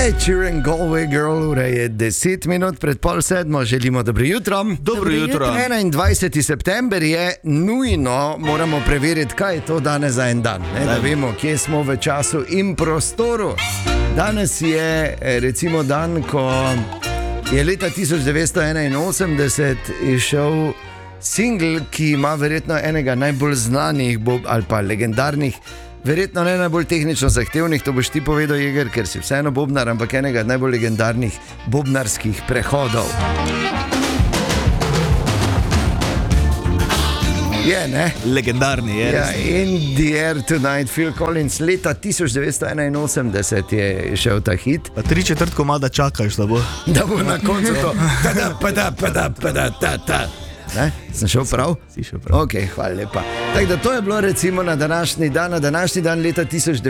Ed Sheeran, Galway Girl, ura je 10 minut pred pol sedmo, želimo dobro jutro. Dobro jutro. 21. september je, nujno moramo preveriti, kaj je to danes za en dan, ne? Da vemo, kje smo v času in prostoru. Danes je recimo dan, ko je leta 1981 izšel singl, ki ima verjetno enega najbolj znanih ali pa legendarnih, verjetno ne najbolj tehnično zahtevnih, to boš ti povedal, Jeger, ker si vseeno bobnar, ampak enega najbolj legendarnih bobnarskih prehodov. Je, ne? Legendarni je. Ja, In the Air Tonight, Phil Collins, leta 1981 je šel ta hit. Pa 3/4 komada čakaš, da bo. Da bo na koncu to. Ne? Sem šel prav? Si šel prav. Ok, hvala lepa. Tako da to je bilo recimo na današnji dan. Na današnji dan leta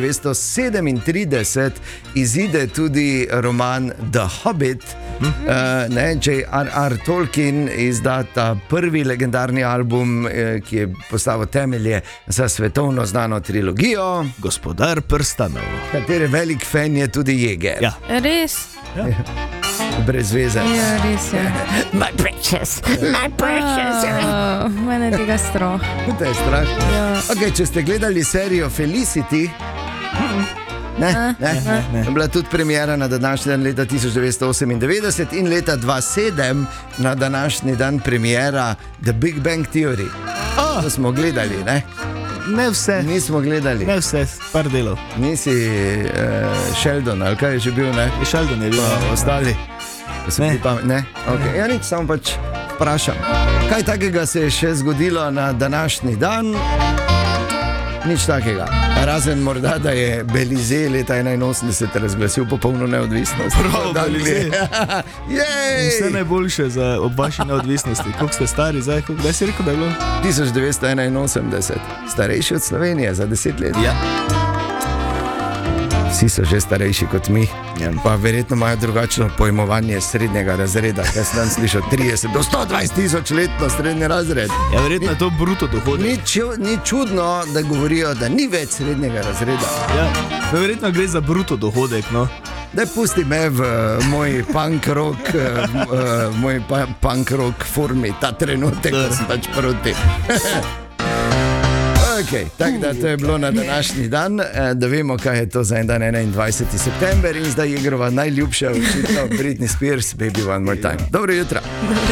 1937 izide tudi roman The Hobbit. J.R.R. Tolkien izda ta prvi legendarni album, ki je postavil temelje za svetovno znano trilogijo Gospodar prstanov, katere velik fan je tudi Jeger. Ja. Res? Brez veze. Ja, res je. My precious, my precious. Mene je tega strah. To je strah. Ja. Okay, če ste gledali serijo Felicity, ne. Je bila tudi premiera na današnji dan leta 1998 in leta 2007 na današnji dan premiera The Big Bang Theory. To smo gledali, ne? Ne vse. Nismo gledali. Ne vse, par delov. Nisi Sheldon, ali kaj je že bil, ne? Sheldon je bil. Pa ostali. Ne? Okay. Ja, nič, samo pač vprašam. Kaj takega se je še zgodilo na današnji dan? Nič takega. Razen morda, da je Belize leta 81 razglasil popolno neodvisnost. Prav, Belize. Vse najboljše ob vaši neodvisnosti. Koliko ste stari zdaj? Kdaj si rekel, da je bilo? 1981. Starejši od Slovenije za 10 let. Ja. Vsi so že starejši kot mi. Ja. Pa verjetno imajo drugačno pojmovanje srednjega razreda. Kaj sem tam slišal? 30 do 120 tisoč letno srednji razred. Ja, verjetno je to bruto dohodek. Ni čudno, da govorijo, da ni več srednjega razreda. Ja, verjetno gre za bruto dohodek, no. Daj pusti me v moj punk rock formi ta trenutek, da sem pač proti. Okay, tako da to je bilo na današnji dan, da vemo, kaj je to za en dan, 21. september, in zdaj Jegrova najljubša, očitno Britney Spears, Baby One More Time. Dobro jutro.